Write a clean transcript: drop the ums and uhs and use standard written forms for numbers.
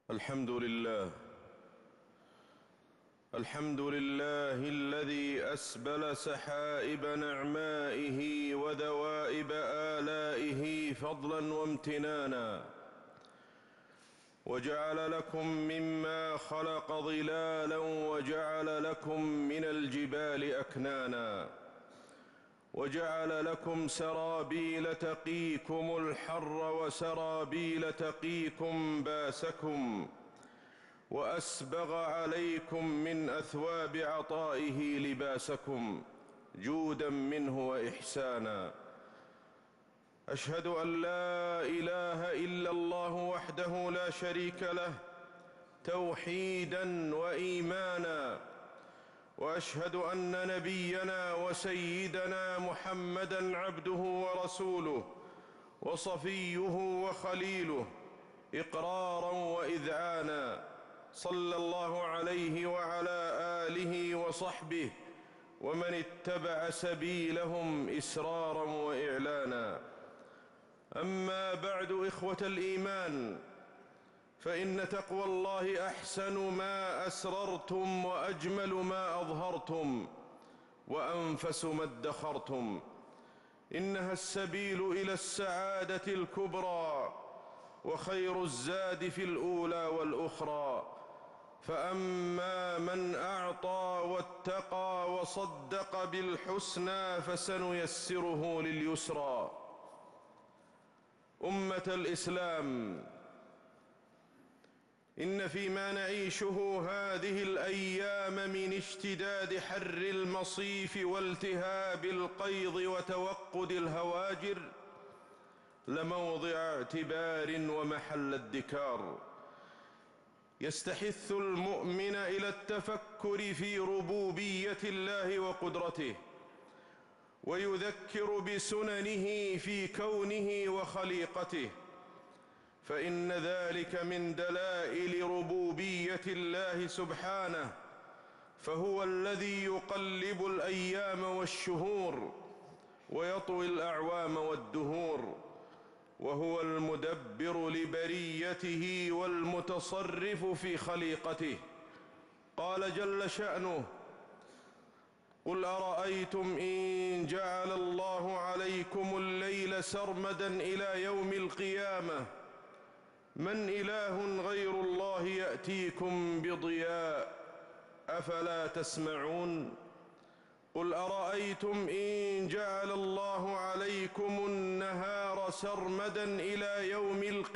الحمد لله الذي أسبل سحائب نعمائه وذوائب آلائه فضلا وامتنانا، وجعل لكم مما خلق ظلالا، وجعل لكم من الجبال أكنانا، وجعل لكم سرابيل تقيكم الحر وسرابيل تقيكم باسكم، وأسبغ عليكم من أثواب عطائه لباسكم جودا منه وإحسانا. أشهد أن لا إله إلا الله وحده لا شريك له توحيدا وإيمانا، وأشهد أن نبينا وسيدنا محمدًا عبده ورسوله وصفيه وخليله إقرارا وإذعانا، صلى الله عليه وعلى آله وصحبه ومن اتبع سبيلهم إسرارا وإعلانا. أما بعد، إخوة الإيمان، فإن تقوى الله أحسن ما أسررتم، وأجمل ما أظهرتم، وأنفس ما ادخرتم. إنها السبيل إلى السعادة الكبرى، وخير الزاد في الأولى والأخرى. فأما من أعطى واتقى وصدق بالحسنى فسنيسره لليسرى. أمة الإسلام، إن فيما نعيشه هذه الأيام من اشتداد حر المصيف والتهاب القيظ وتوقد الهواجر لموضع اعتبار ومحل ادكار، يستحث المؤمن إلى التفكر في ربوبية الله وقدرته، ويذكر بسننه في كونه وخليقته، فإن ذلك من دلائل ربوبية الله سبحانه. فهو الذي يقلب الأيام والشهور ويطوي الأعوام والدهور، وهو المدبر لبريته والمتصرف في خليقته. قال جل شأنه: قل أرأيتم إن جعل الله عليكم الليل سرمدا إلى يوم القيامة من إله غير الله يأتيكم بضياء أفلا تسمعون. قل أرأيتم إن جعل الله عليكم النهار سرمدا إلى يوم القيامة